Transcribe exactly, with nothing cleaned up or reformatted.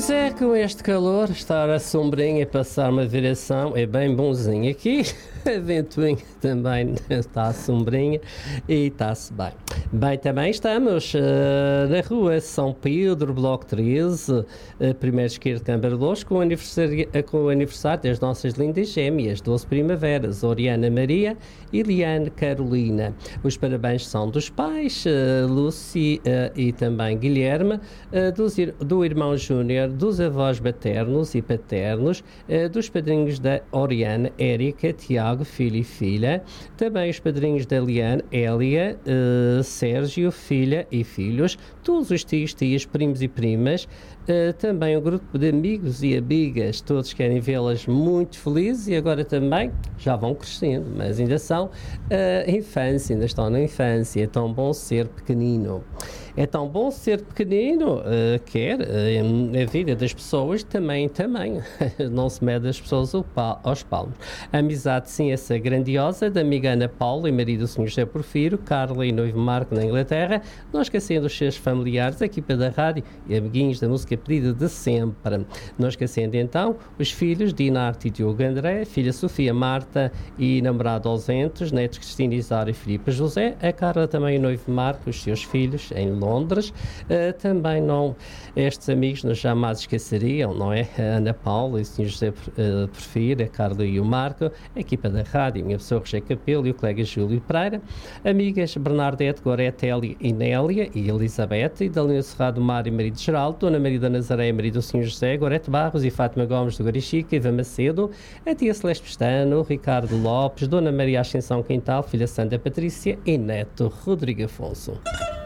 Pois é, com este calor, estar a sombrinha e passar uma viração é bem bonzinho. Aqui, a ventoinha também está a sombrinha e está-se bem. Bem, também estamos uh, na rua São Pedro, Bloco treze, uh, primeiro esquerdo de Câmara de Lourdes, com o aniversário, uh, com o aniversário das nossas lindas gêmeas, doze primaveras, Oriana Maria e Liane Carolina. Os parabéns são dos pais, uh, Lucy uh, e também Guilherme, uh, dos, do irmão Júnior, dos avós maternos e paternos, uh, dos padrinhos da Oriana, Érica, Tiago, filho e filha, também os padrinhos da Liane, Hélia, uh, Sérgio, filha e filhos, todos os tios, tias, primos e primas, uh, também um grupo de amigos e amigas, todos querem vê-las muito felizes e agora também já vão crescendo, mas ainda são uh, infância, ainda estão na infância, é tão bom ser pequenino. É tão bom ser pequenino, uh, quer uh, a vida das pessoas também, também, não se mede as pessoas aos palmos. A amizade, sim, essa grandiosa, da amiga Ana Paula e marido do senhor José Porfiro, Carla e noivo Marco na Inglaterra, não esquecendo os seus familiares, a equipa da rádio e amiguinhos da música pedida de sempre. Não esquecendo então os filhos Dinarte e Diogo André, filha Sofia Marta e namorado ausentes, netos Cristina Isara e Filipe José, a Carla também o noivo Marco, os seus filhos em Londres, uh, também não, estes amigos não jamais esqueceriam, não é? A Ana Paula e o senhor José uh, Porfiro, a Carla e o Marco, a equipa da rádio, a minha pessoa Roger Capelo e o colega Júlio Pereira, amigas Bernardete, Gorete, Elia e Nélia e Elizabeth, e da linha Serrado Mar e marido Geraldo, Dona Maria da Nazaré, marido do senhor José, Gorete Barros e Fátima Gomes do Garichica, Iva Macedo, a tia Celeste Pestano, Ricardo Lopes, Dona Maria Ascensão Quintal, filha Sandra Patrícia e neto Rodrigo Afonso.